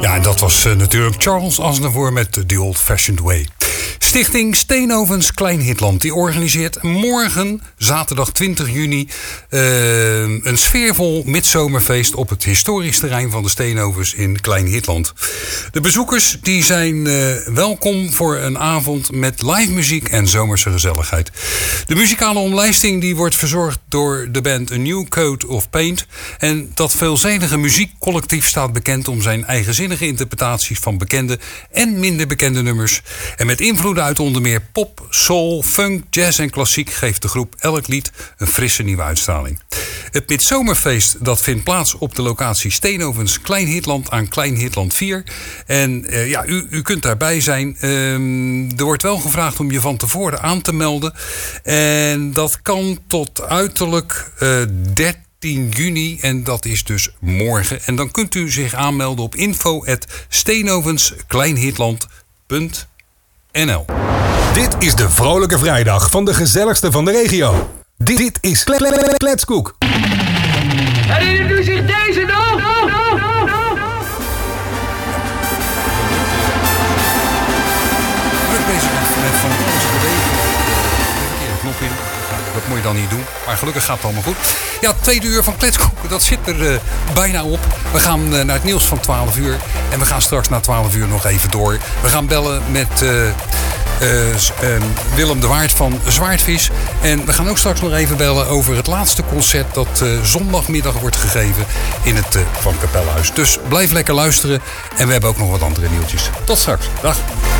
Ja, en dat was natuurlijk Charles Aznavour met The Old Fashioned Way. Stichting Steenovens Klein Hitland die organiseert morgen, zaterdag 20 juni, een sfeervol midzomerfeest op het historisch terrein van de Steenovens in Klein Hitland. De bezoekers die zijn welkom voor een avond met live muziek en zomerse gezelligheid. De muzikale omlijsting die wordt verzorgd door de band A New Coat of Paint. En dat veelzelige muziekcollectief staat bekend om zijn eigenzinnige interpretaties van bekende en minder bekende nummers. En met invloeden uit onder meer pop, soul, funk, jazz en klassiek geeft de groep elk lied een frisse nieuwe uitstraling. Het midzomerfeest dat vindt plaats op de locatie Steenovens Klein Hitland aan Klein Hitland 4. En u kunt daarbij zijn. Er wordt wel gevraagd om je van tevoren aan te melden. En dat kan tot uiterlijk 13 juni en dat is dus morgen. En dan kunt u zich aanmelden op info@steenovenskleinhitland.nl. Dit is de Vrolijke Vrijdag van de gezelligste van de regio. Dit is Kletskoek. Herinnert u zich deze nog? Druk bezig met van alles bewegen. Verkeerde knop in. Dat moet je dan niet doen. Maar gelukkig gaat het allemaal goed. Ja, het tweede uur van Kletskoek, dat zit er bijna op. We gaan naar het nieuws van 12 uur. En we gaan straks na 12 uur nog even door. We gaan bellen met Willem de Waard van Zwaardvis. En we gaan ook straks nog even bellen over het laatste concert dat zondagmiddag wordt gegeven in het Van Kapelhuis. Dus blijf lekker luisteren. En we hebben ook nog wat andere nieuwtjes. Tot straks. Dag.